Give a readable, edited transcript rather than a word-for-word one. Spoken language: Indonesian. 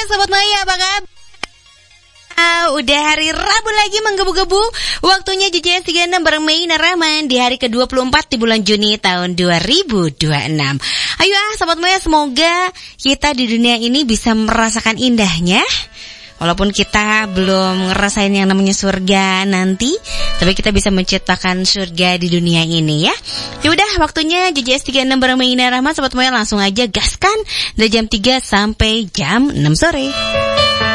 Sobat Maya, apa kabar? Udah hari Rabu lagi menggebu-gebu. Waktunya JJS 36 bareng Maina Rahman di hari ke-24 di bulan Juni tahun 2026. Ayo Sobat Maya, semoga kita di dunia ini bisa merasakan indahnya. Walaupun kita belum ngerasain yang namanya surga nanti, tapi kita bisa menciptakan surga di dunia ini ya. Ya udah, waktunya JJS 36 bareng Maina Rahman. Sobat Maya, langsung aja gaskan dari jam 3 sampai jam 6 sore.